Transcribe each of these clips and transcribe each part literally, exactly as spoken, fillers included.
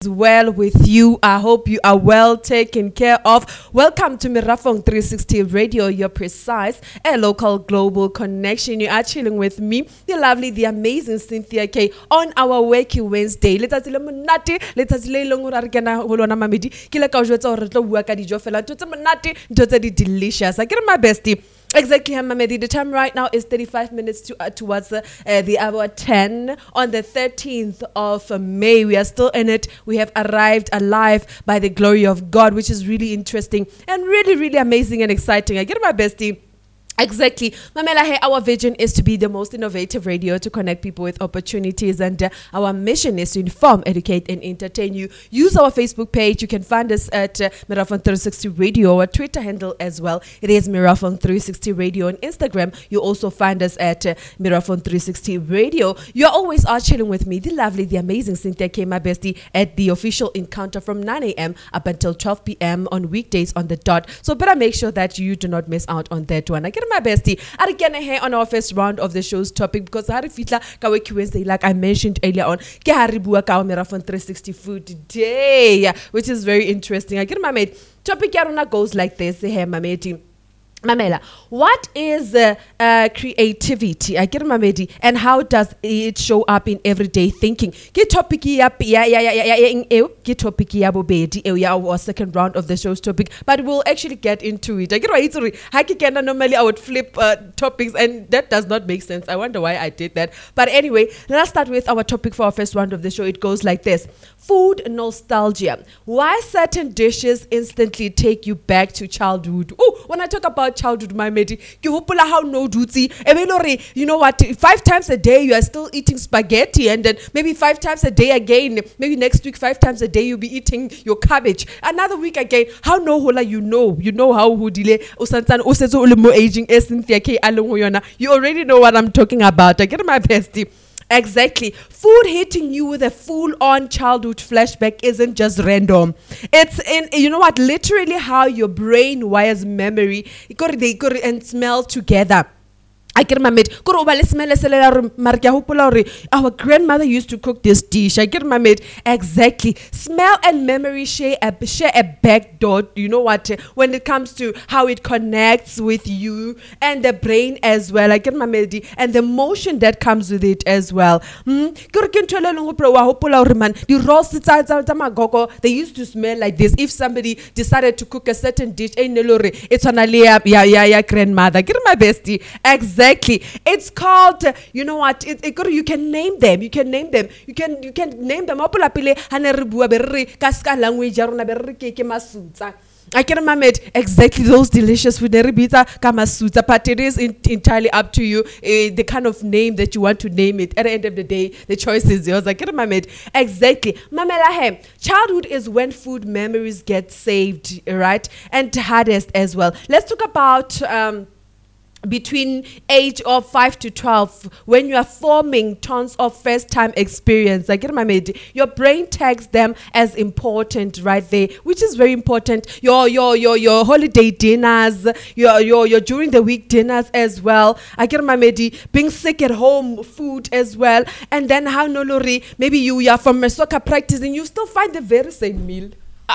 Well with you. I hope you are well taken care of. Welcome to Mirafong three sixty Radio, your precise and local global connection. You are chilling with me, the lovely, the amazing Cynthia K, on our Wakey Wednesday. Let us monate, let us lay long argana holona mamidi. Kila kaujota or to work at the jofela to monate, totally delicious. I get my bestie. Exactly, Hamamedi. The time right now is thirty-five minutes to, uh, towards uh, uh, the hour ten on the thirteenth of May. We are still in it. We have arrived alive by the glory of God, which is really interesting and really, really amazing and exciting. I get my bestie. Exactly. Mamela, hey, our vision is to be the most innovative radio to connect people with opportunities, and uh, our mission is to inform, educate, and entertain you. Use our Facebook page. You can find us at uh, Mirafong three sixty Radio, our Twitter handle as well. It is Mirafong three sixty Radio. On Instagram, you also find us at uh, Mirafong three sixty Radio. You always are chilling with me, the lovely, the amazing Cynthia K, my bestie, at the official encounter from nine a.m. up until twelve p.m. on weekdays on the dot. So better make sure that you do not miss out on that one. I get my bestie. I get here on our first round of the show's topic because Harry Fitla Kaweki Wednesday, like I mentioned earlier on, ke Harry Bua Kawa Mirafong three sixty food today, which is very interesting. I get my mate. Topic yarona goes like this. Hey, my mate. Mamela, what is uh, uh, creativity? I get Mamedi, and how does it show up in everyday thinking? Get topic ya ya ya ya ya ya get topic ya bobedi ya our second round of the show's topic, but we'll actually get into it. I get right. Sorry, normally I would flip uh, topics, and that does not make sense. I wonder why I did that. But anyway, let's start with our topic for our first round of the show. It goes like this: food nostalgia. Why certain dishes instantly take you back to childhood? Oh, when I talk about childhood, my mate, how no duty. You know what? Five times a day you are still eating spaghetti, and then maybe five times a day again. Maybe next week five times a day you'll be eating your cabbage. Another week again. How no hola you know? You know how who delay usantan usezo ulimo aging Cynthia K alongoyona. You already know what I'm talking about. I get my bestie. Exactly. Food hitting you with a full-on childhood flashback isn't just random. It's in, you know what, literally how your brain wires memory and smell together. I get my mate. Our grandmother used to cook this dish. I get my mate. Exactly. Smell and memory share a, share a backdoor. You know what? When it comes to how it connects with you and the brain as well. I get my mate. And the motion that comes with it as well. Hmm? They used to smell like this. If somebody decided to cook a certain dish, it's on a yeah, yeah, yeah, grandmother. Get my bestie. Exactly. Exactly. It's called, uh, you know what, it, it, you can name them. You can name them. You can you can name them. I can remember it. Exactly those delicious food. But it is in, entirely up to you, uh, the kind of name that you want to name it. At the end of the day, the choice is yours. I can remember it. Exactly. Mamela, childhood is when food memories get saved, right? And hardest as well. Let's talk about... Um, between age of five to twelve, when you are forming tons of first time experience, I get my mate, your brain tags them as important right there, which is very important. Your your your your holiday dinners, your your your during the week dinners as well. I get my mate, being sick at home food as well. And then how no lori, maybe you, you are from a soccer practice and you still find the very same meal.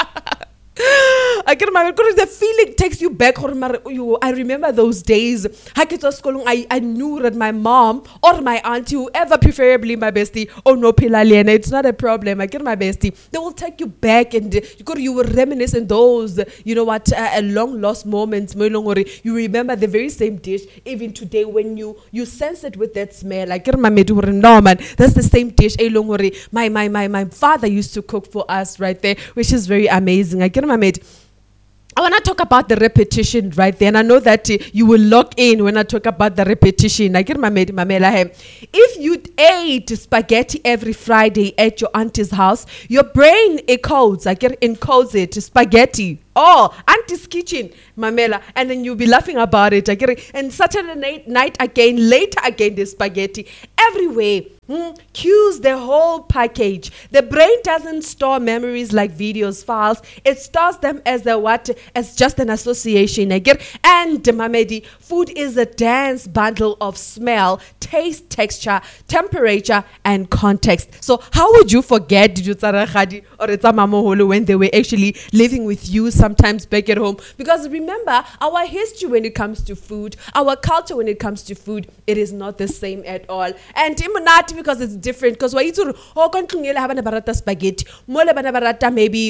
I can remember because the feeling takes you back. I remember those days. I, I knew that my mom or my auntie, whoever, preferably my bestie, oh no, Pilalena, it's not a problem. I get my bestie. They will take you back and you could you will reminisce in those, you know what, uh, long lost moments. You remember the very same dish even today when you you sense it with that smell. I get my no man, that's the same dish. My my my my father used to cook for us right there, which is very amazing. I get my mate. I want to talk about the repetition right there. And I know that uh, you will lock in when I talk about the repetition. I get my mate, Mamela. If you ate spaghetti every Friday at your auntie's house, your brain encodes, I get encodes it, spaghetti. Oh, auntie's kitchen, Mamela. And then you'll be laughing about it. I get it. And Saturday night, night again, later again, the spaghetti. Everywhere. Mm, cues the whole package. The brain doesn't store memories like videos, files. It stores them as a what? As just an association. Again, and Mamedi, food is a dense bundle of smell, taste, texture, temperature, and context. So how would you forget Dijutsaragadi or Etsamamaholo when they were actually living with you sometimes back at home? Because remember, our history when it comes to food, our culture when it comes to food, it is not the same at all. And imunati because it's different. Because why you oh barata spaghetti, mole barata maybe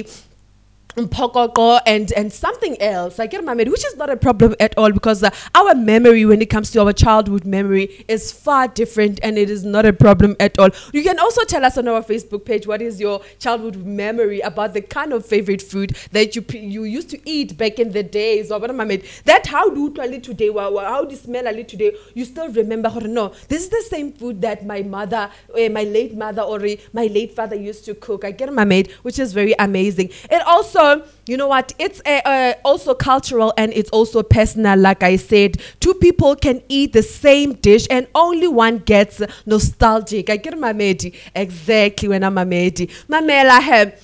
mpokoko and and something else. I get my which is not a problem at all because uh, our memory when it comes to our childhood memory is far different and it is not a problem at all. You can also tell us on our Facebook page what is your childhood memory about the kind of favorite food that you you used to eat back in the days. Or that how do you today? How do you smell a little today? You still remember? No, this is the same food that my mother, uh, my late mother, or uh, my late father used to cook. I get my mate, which is very amazing. It also. You know what? It's a, uh, also cultural and it's also personal. Like I said, two people can eat the same dish and only one gets nostalgic. I get my mate exactly when I'm a mate. Mamela have.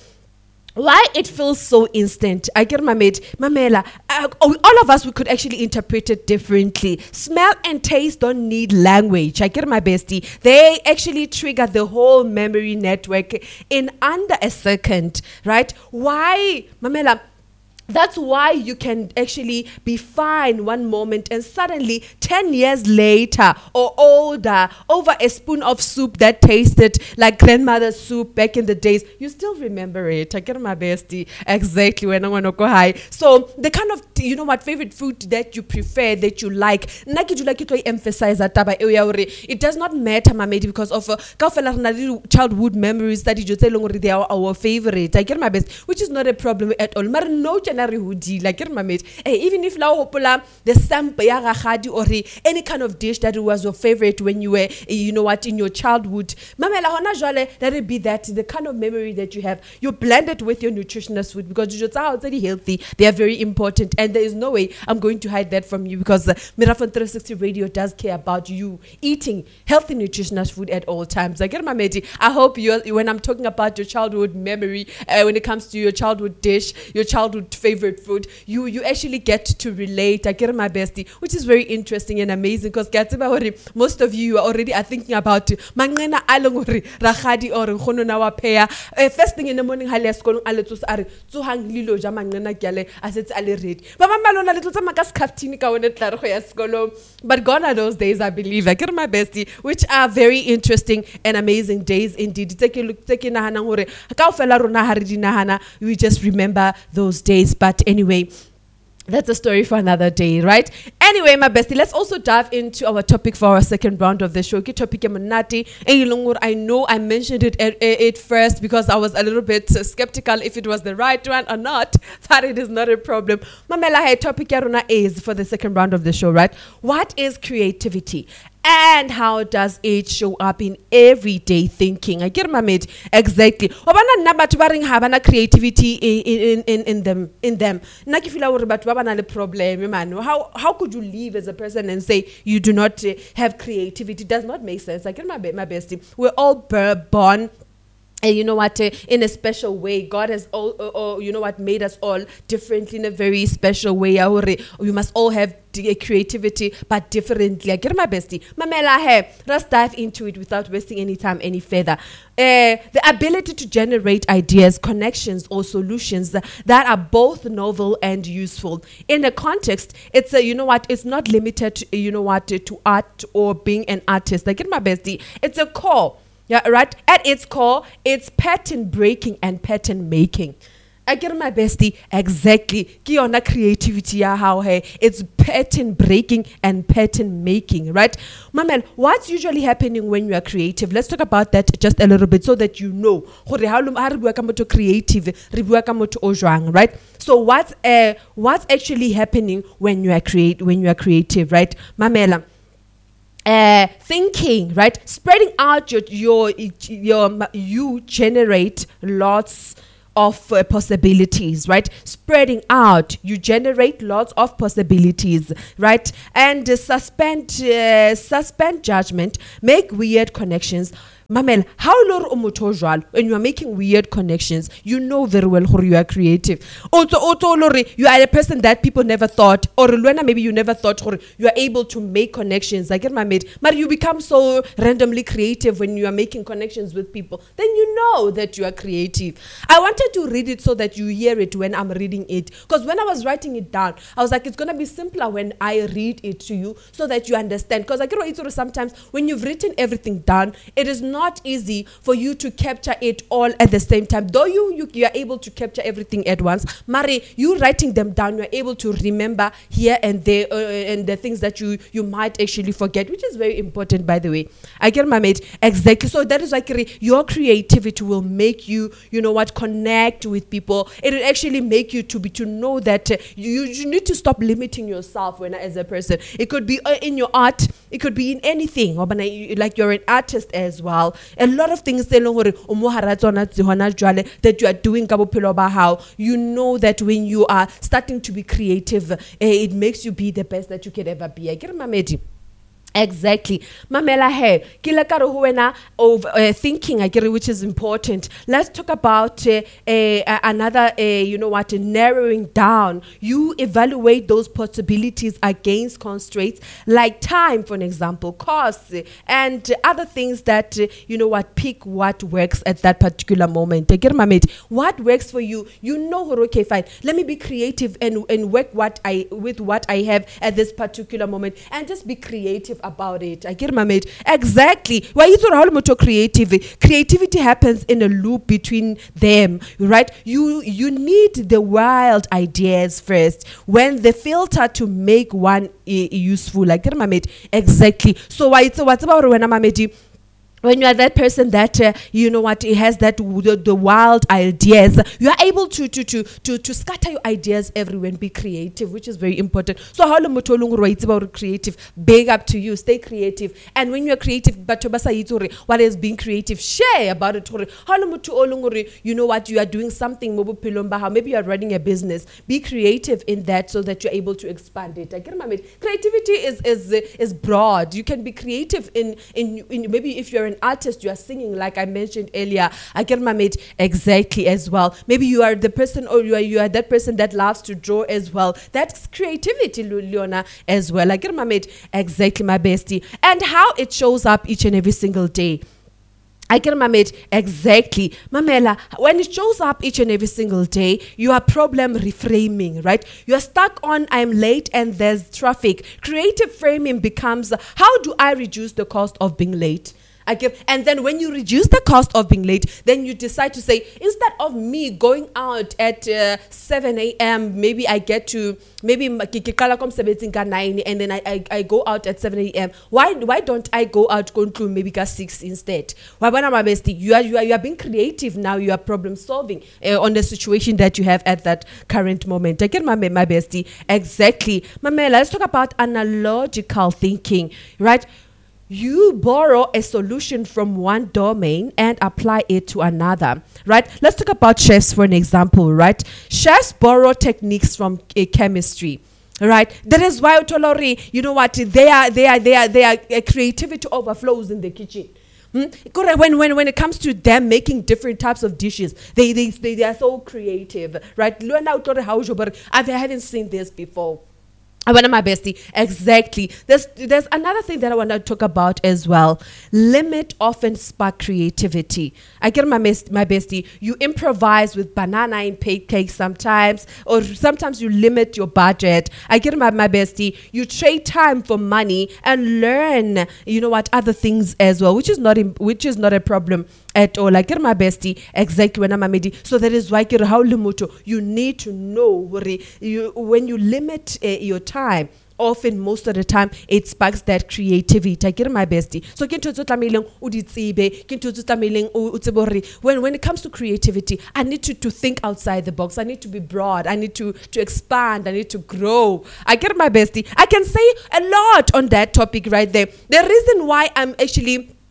Why it feels so instant? I get my mate, Mamela. Uh, all of us, we could actually interpret it differently. Smell and taste don't need language. I get my bestie. They actually trigger the whole memory network in under a second, right? Why, Mamela? That's why you can actually be fine one moment and suddenly ten years later or older over a spoon of soup that tasted like grandmother's soup back in the days, you still remember it. I get my bestie exactly when I want to go high. So the kind of, you know what, favorite food that you prefer, that you like, emphasize that it does not matter, mamedi, because of uh, childhood memories that you they are our favorite. I get my best, which is not a problem at all. Mar no like even if la hopola the sample ya gagadi or any kind of dish that was your favorite when you were, you know what, in your childhood, mamela hona jwale, let it be that the kind of memory that you have, you blend it with your nutritionist food because you're already healthy. They are very important, and there is no way I'm going to hide that from you because uh, Mirafon three sixty Radio does care about you eating healthy nutritionist food at all times. I get my mate. I hope you, when I'm talking about your childhood memory, uh, when it comes to your childhood dish, your childhood favorite food, you you actually get to relate. I get my bestie, which is very interesting and amazing because most of you are already are thinking about manqena alongori ragadi or nkgono na wa pheya first thing in the morning ha le sekolong a letso sa re tsohang lilo ja manqena ke ale a setse a le ready ba mama lona le tlotsa maka scaftini ka one tla re go ya sekolong. But gone are those days, I believe. I get my bestie, which are very interesting and amazing days indeed. We just remember those days. But anyway, that's a story for another day, right? Anyway, my bestie, let's also dive into our topic for our second round of the show. Topic I know I mentioned it at, at first because I was a little bit skeptical if it was the right one or not, but it is not a problem. Mamela, hey, topic is for the second round of the show, right? What is creativity? And how does it show up in everyday thinking? I get my mate exactly. Obana nabatu baring habana creativity in in in them in them. Nakifila uribatu babana le problem man. How how could you live as a person and say you do not uh, have creativity? It does not make sense. I get my my bestie. We're all born. And you know what, uh, in a special way, God has all, uh, uh, you know what, made us all differently in a very special way. We must all have creativity, but differently. I get my bestie. Mamela, hey, let's dive into it without wasting any time any further. Uh, the ability to generate ideas, connections, or solutions that are both novel and useful. In a context, it's a, you know what, it's not limited to, you know what, to art or being an artist. I get my bestie. It's a core. Yeah, right. At its core, it's pattern breaking and pattern making. I get my bestie exactly. Kiona creativity ya how hey. It's pattern breaking and pattern making, right? Mamel, what's usually happening when you are creative? Let's talk about that just a little bit so that you know. Creative, right? So what's uh what's actually happening when you are create when you are creative, right? Mamela. Uh, thinking, right? Spreading out your your your you generate lots of uh, possibilities, right? Spreading out, you generate lots of possibilities, right? And uh, suspend uh, suspend judgment, make weird connections. Mamel, how lor o motho o jwalo, when you are making weird connections, you know very well how you are creative. Also, also lor, you are a person that people never thought, or Luena, maybe you never thought or you are able to make connections. I get my mate, but you become so randomly creative when you are making connections with people. Then you know that you are creative. I wanted to read it so that you hear it when I'm reading it. Because when I was writing it down, I was like, it's going to be simpler when I read it to you so that you understand. Because I get what sometimes when you've written everything down, it is not easy for you to capture it all at the same time. Though you, you, you are able to capture everything at once, Mari, you writing them down, you're able to remember here and there uh, and the things that you, you might actually forget, which is very important, by the way. I get my mate. Exactly. So that is why your creativity will make you, you know what, connect with people. It will actually make you to be, to know that uh, you, you need to stop limiting yourself when as a person. It could be uh, in your art. It could be in anything. Like you're an artist as well. A lot of things that you are doing, how you know that when you are starting to be creative, uh, it makes you be the best that you can ever be. I get my medi. Exactly. Mamela hey, kila karo huena of uh, thinking I get it, which is important. Let's talk about uh, uh, another uh, you know what, uh, narrowing down. You evaluate those possibilities against constraints like time, for an example, costs, uh, and uh, other things that uh, you know what, pick what works at that particular moment. I get my mate. What works for you? You know, okay, fine. Let me be creative and and work what I with what I have at this particular moment, and just be creative about it. I get my mate. Exactly. Why you talk creativity? Creativity happens in a loop between them, right? You you need the wild ideas first. When the filter to make one uh, useful. I get my mate. Exactly. So why it's what's about when I'm a mate? When you are that person that uh, you know what, it has that the, the wild ideas, you are able to to to to to scatter your ideas everywhere and be creative, which is very important. So how long it's about creative? Big up to you. Stay creative. And when you are creative, but what is being creative? Share about it. How long you know what, you are doing something. Maybe you are running a business. Be creative in that so that you're able to expand it. I get my mate. Creativity is is is broad. You can be creative in in, in maybe if you're an artist, you are singing, like I mentioned earlier. I get my mate. Exactly as well. Maybe you are the person, or you are you are that person that loves to draw as well. That's creativity, Leona, as well. I get my mate. Exactly, my bestie. And how it shows up each and every single day. I get my mate. Exactly. Mamela, when it shows up each and every single day, you are problem reframing, right? You are stuck on I'm late and there's traffic. Creative framing becomes, how do I reduce the cost of being late? I give, and then when you reduce the cost of being late, then you decide to say, instead of me going out at uh, seven a.m., maybe I get to, maybe nine, and then I, I, I go out at seven a.m. Why why don't I go out go to maybe six instead? Why when my bestie, you are you are you are being creative now. You are problem solving uh, on the situation that you have at that current moment. I get my my bestie. Exactly, Mamela. Let's talk about analogical thinking, right? You borrow a solution from one domain and apply it to another, right? Let's talk about chefs for an example, right? Chefs borrow techniques from uh, chemistry, right? That is why Otolori, you know what? They are, they are, they are, they are. Uh, creativity overflows in the kitchen. Hmm? When, when, when it comes to them making different types of dishes, they, they, they, they are so creative, right? I haven't seen this before. I want my bestie. Exactly. There's there's another thing that I want to talk about as well. Limit often spark creativity. I get my mes- my bestie. You improvise with banana and pancakes sometimes, or sometimes you limit your budget. I get my, my bestie. You trade time for money and learn, you know what, other things as well, which is not in, which is not a problem at all. I get my bestie. Exactly when I'm a medi. So that is why how limoto. You need to know you when you limit uh, your time. Time. Often, most of the time, it sparks that creativity. I get my bestie. So, when when it comes to creativity, I need to, to think outside the box. I need to be broad. I need to, to expand. I need to grow. I get my bestie. I can say a lot on that topic right there. The reason why I'm actually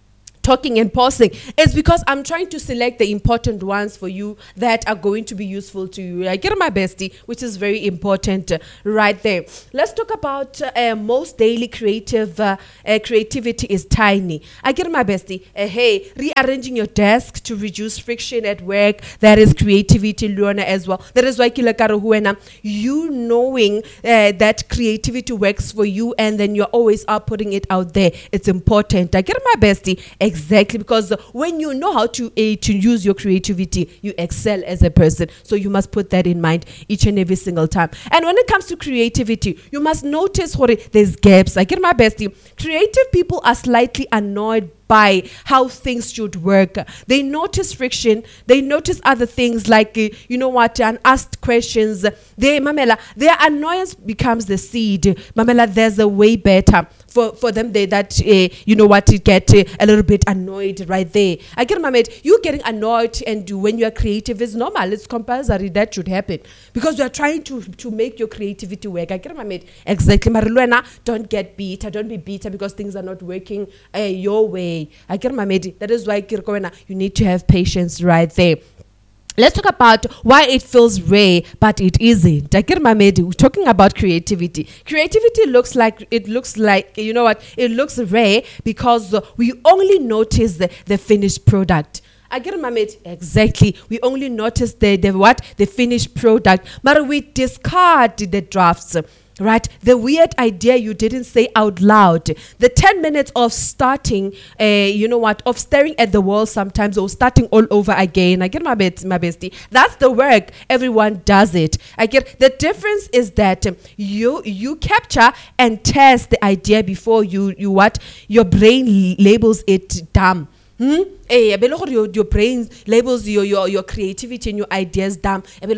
talking and pausing. It's because I'm trying to select the important ones for you that are going to be useful to you. I get my bestie, which is very important uh, right there. Let's talk about uh, most daily creative uh, uh, creativity is tiny. I get my bestie. Uh, hey, rearranging your desk to reduce friction at work. That is creativity, Luana, as well. That is why Kilakaruhuena, you knowing uh, that creativity works for you, and then you're always up putting it out there. It's important. I get my bestie. Exactly, because when you know how to uh, to use your creativity, you excel as a person. So you must put that in mind each and every single time. And when it comes to creativity, you must notice what there's gaps. I get my bestie. Creative people are slightly annoyed by how things should work. They notice friction. They notice other things like, uh, you know what, unasked questions. They, Mamela, their annoyance becomes the seed. Mamela, there's a way better for, for them they, that, uh, you know what, to get uh, a little bit annoyed right there. I get my mate, you getting annoyed and when you are creative is normal. It's compulsory. That should happen because you are trying to, to make your creativity work. I get my mate. Exactly. Mariluena, don't get bitter. Don't be bitter because things are not working uh, your way. I get my mate. That is why Kirkoena, you need to have patience right there. Let's talk about why it feels rare, but it isn't. I get my mate. We're talking about creativity. Creativity looks like, it looks like, you know what, it looks rare because we only notice the, the finished product. I get my mate. Exactly. We only notice the, the what? The finished product. But we discard the drafts. Right, the weird idea you didn't say out loud, the ten minutes of starting, uh, you know what, of staring at the wall sometimes, or starting all over again. I get my best, my bestie. That's the work. Everyone does it. I get the difference is that um, you you capture and test the idea before you you what your brain labels it dumb. Hmm? Eh, your, your brain labels your, your your creativity and your ideas down. Maybe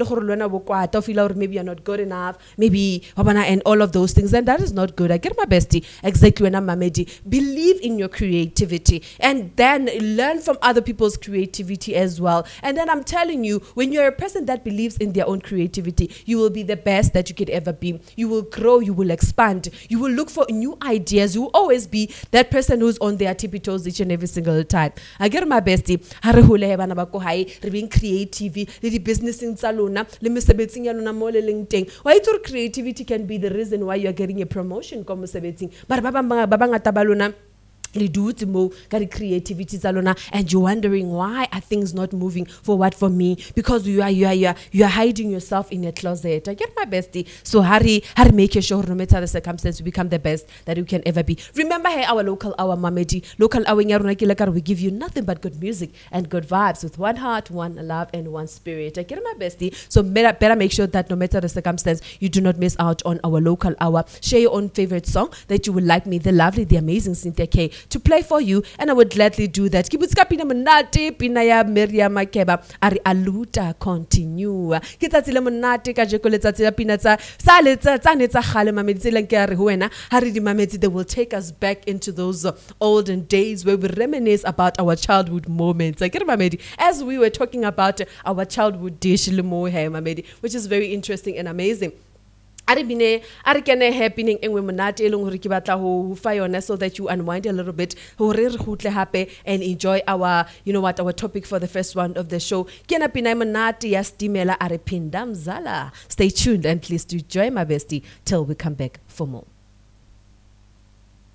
you're not good enough, maybe and all of those things, and that is not good. I get my bestie. Exactly when I'm Mamedi. Believe in your creativity and then learn from other people's creativity as well. And then I'm telling you, when you're a person that believes in their own creativity, you will be the best that you could ever be. You will grow, you will expand, you will look for new ideas. You will always be that person who's on their tippy toes each and every single time. I get my bestie. Hare hole bana ba ko hae re being creative le di businessing tsa lona le mesebetsing ya lona mo le leng teng. Why through creativity can be the reason why you are getting a promotion ko mosebetsing. But ba bang ba bangata ba lona le dutse mo ka di creativity tsa lona and you're wondering why are things not moving forward for me because you are you are you are, you are hiding yourself in a closet. I get my bestie. So hurry hurry make sure no matter the circumstance you become the best that you can ever be. Remember hey, our local hour Mamedi local hour nya rona ke lekare we give you nothing but good music and good vibes with one heart, one love and one spirit. I get my bestie. So better, better make sure that no matter the circumstance you do not miss out on our local hour. Share your own favorite song that you would like me, the lovely, the amazing Cynthia K to play for you, and I would gladly do that. Kibutsika pina monate pina ya Miriam Makeba ari aluta continue. Kitsatsi le monate ka jeko letsatsi la pina tsa sa letsa tsa netsa khale mamedi le nke re hoena hari di mamedi they will take us back into those uh, olden days where we reminisce about our childhood moments. I get mamedi as we were talking about uh, our childhood dish le mo he mamedi, which is very interesting and amazing. Aribine, Arikane happening and women not elong rikibata who fire so that you unwind a little bit, who really happy and enjoy our, you know what, our topic for the first one of the show. Kena pinaimanati yastimela aripindam zala. Stay tuned and please do join my bestie till we come back for more.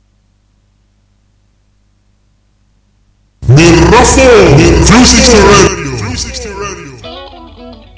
Mirafo three sixty